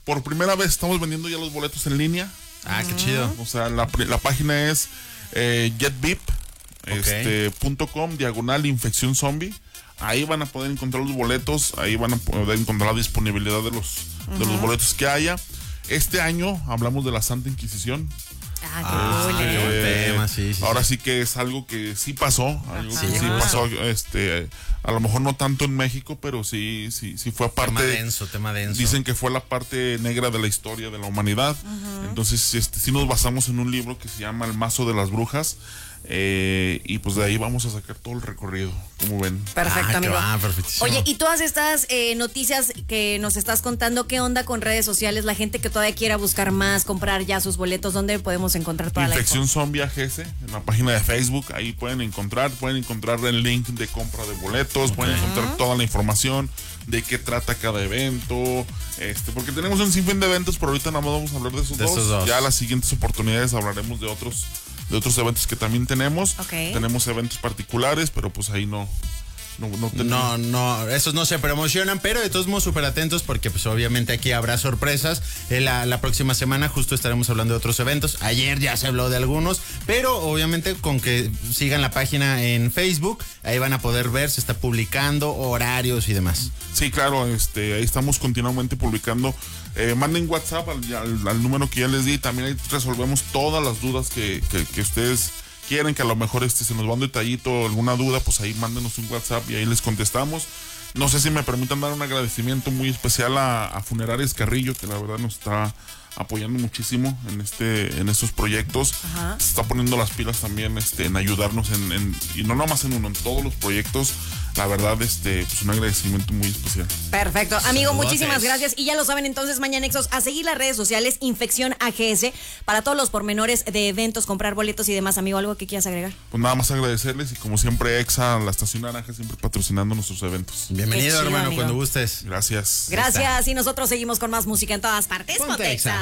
por primera vez estamos vendiendo ya los boletos en línea. Ah, qué chido. O sea, la página es getvip.com/infección zombie. Ahí van a poder encontrar los boletos, ahí van a poder encontrar la disponibilidad de los boletos que haya. Este año hablamos de la Santa Inquisición. Qué tema, sí. Ahora sí que es algo que sí pasó, pasó, a lo mejor no tanto en México, pero sí fue parte. Tema denso. Dicen que fue la parte negra de la historia de la humanidad. Entonces, sí nos basamos en un libro que se llama El Mazo de las Brujas. Y pues de ahí vamos a sacar todo el recorrido, como ven. Perfecto, amigo. Perfectísimo. Oye, y todas estas noticias que nos estás contando, ¿qué onda con redes sociales? La gente que todavía quiera buscar más, comprar ya sus boletos, ¿dónde podemos encontrar toda Infección la info? Zombie AGS, en la página de Facebook, ahí pueden encontrar el link de compra de boletos, pueden encontrar toda la información de qué trata cada evento, porque tenemos un sinfín de eventos, pero ahorita nada más vamos a hablar de esos dos. Ya las siguientes oportunidades hablaremos de otros eventos que también tenemos. Tenemos eventos particulares, pero pues ahí no, esos no se promocionan, pero de todos modos súper atentos porque pues obviamente aquí habrá sorpresas. La próxima semana justo estaremos hablando de otros eventos. Ayer ya se habló de algunos, pero obviamente con que sigan la página en Facebook, ahí van a poder ver, se está publicando horarios y demás. Sí, claro, ahí estamos continuamente publicando. Manden WhatsApp al número que ya les di, también ahí resolvemos todas las dudas que ustedes quieren, que a lo mejor se nos va un detallito, alguna duda, pues ahí mándenos un WhatsApp y ahí les contestamos. No sé si me permitan dar un agradecimiento muy especial a Funerarias Carrillo, que la verdad nos está apoyando muchísimo en estos proyectos. Se está poniendo las pilas también en ayudarnos y no nomás en todos los proyectos. La verdad, pues un agradecimiento muy especial. Perfecto. Amigo, muchísimas gracias. Y ya lo saben entonces, Mañanexos, a seguir las redes sociales, Infección AGS, para todos los pormenores de eventos, comprar boletos y demás. Amigo, ¿algo que quieras agregar? Pues nada más agradecerles y como siempre, EXA, la Estación Naranja, siempre patrocinando nuestros eventos. Bienvenido, hermano, amigo, cuando gustes. Gracias. Gracias. Y nosotros seguimos con más música en todas partes. Ponte EXA.